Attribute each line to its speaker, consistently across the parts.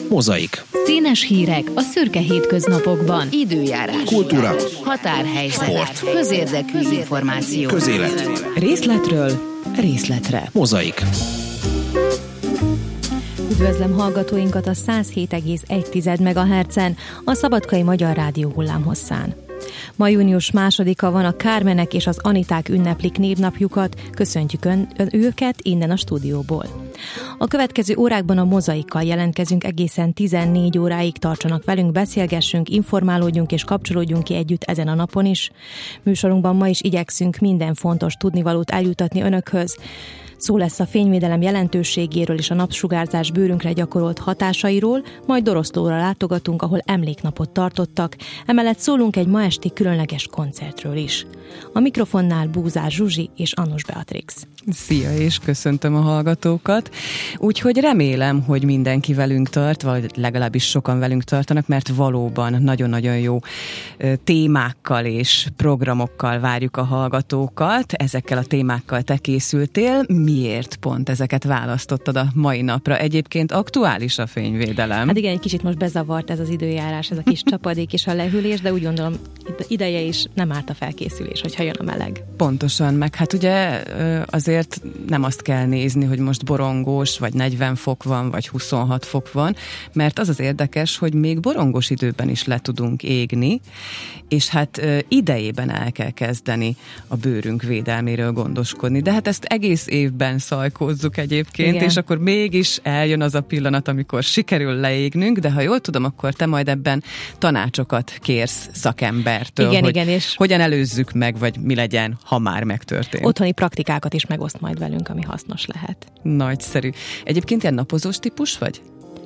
Speaker 1: Mozaik.
Speaker 2: Színes hírek a szürke hétköznapokban.
Speaker 3: Időjárás.
Speaker 1: Kultúra.
Speaker 3: Határhelyzet.
Speaker 1: Sport.
Speaker 3: Közérdekű információ.
Speaker 1: Közélet.
Speaker 2: Részletről részletre.
Speaker 1: Mozaik.
Speaker 4: Üdvözlöm hallgatóinkat a 107,1 MHz-en, a Szabadkai Magyar Rádió hullámhosszán. Ma június 2-a van, a Kármenek és az Aniták ünneplik névnapjukat, köszöntjük őket innen a stúdióból. A következő órákban a Mozaikkal jelentkezünk egészen 14 óráig, tartsanak velünk, beszélgessünk, informálódjunk és kapcsolódjunk ki együtt ezen a napon is. Műsorunkban ma is igyekszünk minden fontos tudnivalót eljutatni önökhöz. Szó lesz a fényvédelem jelentőségéről és a napsugárzás bőrünkre gyakorolt hatásairól, majd Doroszlóra látogatunk, ahol emléknapot tartottak, emellett szólunk egy ma esti különleges koncertről is. A mikrofonnál Búzár Zsuzsi és Annus Beatrix.
Speaker 5: Szia, és köszöntöm a hallgatókat. Úgyhogy remélem, hogy mindenki velünk tart, vagy legalábbis sokan velünk tartanak, mert valóban nagyon-nagyon jó témákkal és programokkal várjuk a hallgatókat. Ezekkel a témákkal te készültél. Miért pont ezeket választottad a mai napra? Egyébként aktuális a fényvédelem.
Speaker 4: Hát igen, egy kicsit most bezavart ez az időjárás, ez a kis csapadék és a lehűlés, de úgy gondolom ideje is nem árt a felkészülés, hogyha jön a meleg.
Speaker 5: Pontosan, meg hát ugye azért nem azt kell nézni, hogy most borongós, vagy 40 fok van, vagy 26 fok van, mert az az érdekes, hogy még borongos időben is le tudunk égni, és hát idejében el kell kezdeni a bőrünk védelméről gondoskodni. De hát ezt egész évben szajkózzuk egyébként, igen. És akkor mégis eljön az a pillanat, amikor sikerül leégnünk, de ha jól tudom, akkor te majd ebben tanácsokat kérsz szakembertől,
Speaker 4: igen,
Speaker 5: hogy
Speaker 4: igen, és
Speaker 5: hogyan előzzük meg, vagy mi legyen, ha már megtörtént.
Speaker 4: Otthoni praktikákat is megoszt majd velünk, ami hasznos lehet.
Speaker 5: Nagyszerű. Egyébként ilyen napozós típus vagy?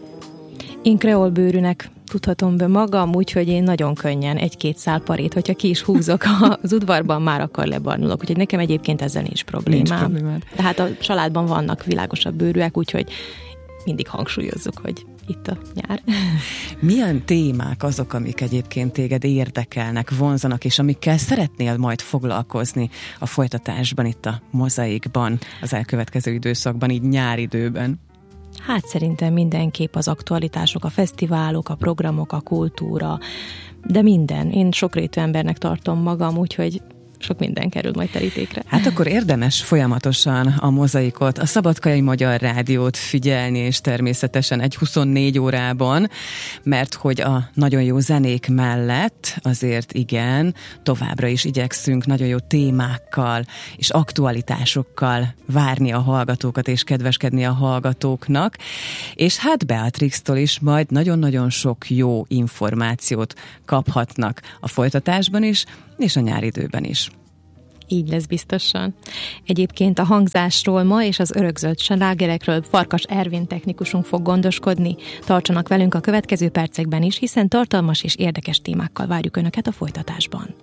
Speaker 4: Én kreolbőrűnek tudhatom be magam, úgyhogy én nagyon könnyen 1-2 szál parét, hogyha ki is húzok az udvarban, már akkor lebarnulok. Úgyhogy nekem egyébként ezzel nincs problémám. De hát a családban vannak világosabb bőrűek, úgyhogy mindig hangsúlyozzuk, hogy itt a nyár.
Speaker 5: Milyen témák azok, amik egyébként téged érdekelnek, vonzanak, és amikkel szeretnél majd foglalkozni a folytatásban, itt a Mozaikban, az elkövetkező időszakban, így nyáridőben?
Speaker 4: Hát szerintem mindenképp az aktualitások, a fesztiválok, a programok, a kultúra, de minden. Én sokrétű embernek tartom magam, úgyhogy sok minden kerül majd terítékre.
Speaker 5: Hát akkor érdemes folyamatosan a Mozaikot, a Szabadkai Magyar Rádiót figyelni, és természetesen egy 24 órában, mert hogy a nagyon jó zenék mellett azért igen, továbbra is igyekszünk nagyon jó témákkal és aktualitásokkal várni a hallgatókat és kedveskedni a hallgatóknak, és hát Beatrixtól is majd nagyon-nagyon sok jó információt kaphatnak a folytatásban is, és a nyáridőben is.
Speaker 4: Így lesz biztosan. Egyébként a hangzásról ma és az örökzöld slágerekről Farkas Ervin technikusunk fog gondoskodni. Tartsanak velünk a következő percekben is, hiszen tartalmas és érdekes témákkal várjuk Önöket a folytatásban.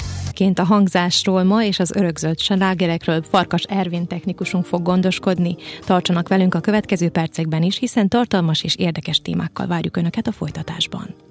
Speaker 4: A hangzásról ma és az örökzöld slágerekről Farkas Ervin technikusunk fog gondoskodni. Tartsanak velünk a következő percekben is, hiszen tartalmas és érdekes témákkal várjuk Önöket a folytatásban.